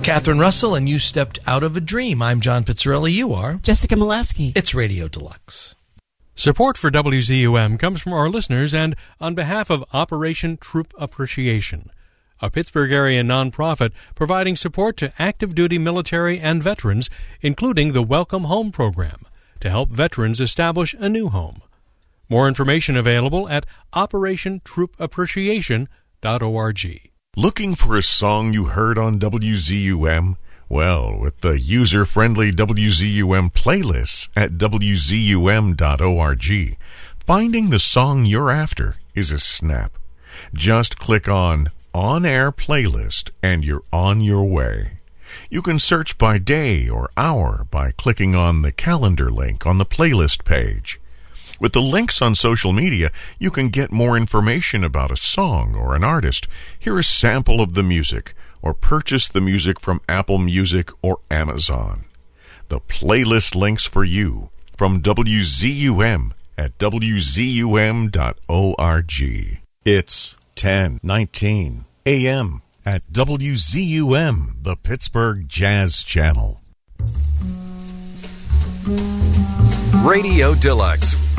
Catherine Russell, and you stepped out of a dream. I'm John Pizzarelli. You are Jessica Molaski. It's Radio Deluxe. Support for WZUM comes from our listeners and on behalf of Operation Troop Appreciation, a Pittsburgh area nonprofit providing support to active duty military and veterans, including the Welcome Home program, to help veterans establish a new home. More information available at operationtroopappreciation.org. Looking for a song you heard on WZUM? Well, with the user-friendly WZUM playlists at WZUM.org, finding the song you're after is a snap. Just click on On-Air Playlist and you're on your way. You can search by day or hour by clicking on the calendar link on the playlist page. With the links on social media, you can get more information about a song or an artist, hear a sample of the music, or purchase the music from Apple Music or Amazon. The playlist links for you from WZUM at WZUM.org. It's 10:19 a.m. at WZUM, the Pittsburgh Jazz Channel. Radio Deluxe